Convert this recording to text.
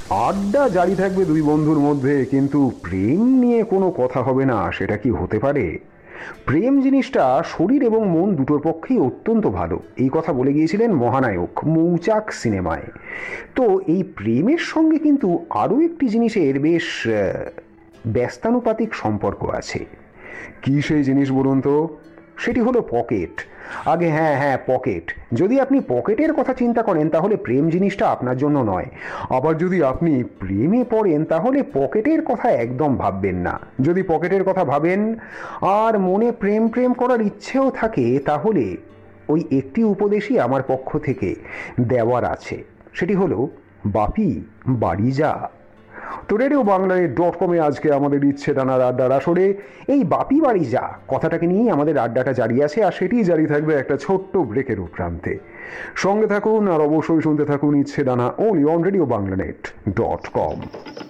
আড্ডা জারি থাকবে দুই বন্ধুর মধ্যে, কিন্তু প্রেম নিয়ে কোনো কথা হবে না, সেটা কি হতে পারে? প্রেম জিনিসটা শরীর এবং মন দুটোর পক্ষেই অত্যন্ত ভালো, এই কথা বলে গিয়েছিলেন মহানায়ক মৌচাক সিনেমায়। তো এই প্রেমের সঙ্গে কিন্তু আরও একটি জিনিসের বেশ ব্যস্তানুপাতিক সম্পর্ক আছে। কি সেই জিনিস বলুন তো? সেটি হলো পকেট। আগে হ্যাঁ হ্যাঁ, পকেট। যদি আপনি পকেটের কথা চিন্তা করেন তাহলে প্রেম জিনিসটা আপনার জন্য নয়। আবার যদি আপনি প্রেমে পড়েন তাহলে পকেটের কথা একদম ভাববেন না। যদি পকেটের কথা ভাবেন আর মনে প্রেম প্রেম করার ইচ্ছেও থাকে, তাহলে ওই একটি উপদেশই আমার পক্ষ থেকে দেওয়ার আছে। সেটি হলো, বাপি বাড়ি যা। তো রেডিও বাংলায়.com-এ আজকে আমাদের ইচ্ছে টানার আড্ডার আসরে এই বাপি বাড়ি যা কথাটাকে নিয়েই আমাদের আড্ডাটা জারি আছে, আর সেটিই জারি থাকবে একটা ছোট্ট ব্রেকের উপরান্তে। সঙ্গে থাকুন আর অবশ্যই শুনতে থাকুন ইচ্ছে টানা, only on Radio Bangla.net.com।